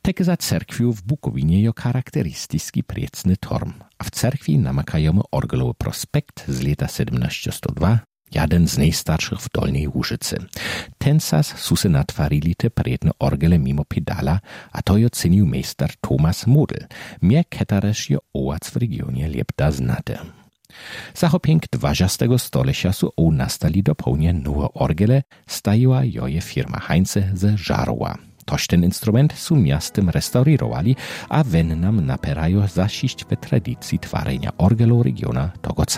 Tek za cerkwiu w Bukowinie jo charakterystyczny priecny torm, a w cerkwi namakajemy orgelowy prospekt z lata 1702, jeden z najstarszych w Dolnej Łużycy. Ten sas su se natwarili te prietne orgele mimo pedala, a to jo cenił meister Thomas Model, mnie ketaresz jo ołac w regionie Liepda znate. Zachopięk 20. stolecia su nastali dopełnie nowe orgele, stajiła joje firma Heinze ze Żarowa. Toż ten instrument su miastem restaurirowali, a wen nam naperają zasiść w tradycji twarzenia orgelu regiona tego